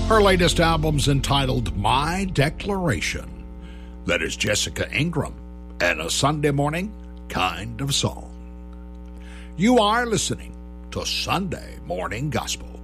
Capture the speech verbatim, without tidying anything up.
Her latest album's entitled My Declaration. That is Jessica Ingram and a Sunday Morning Kind of Song. You are listening to Sunday Morning Gospel.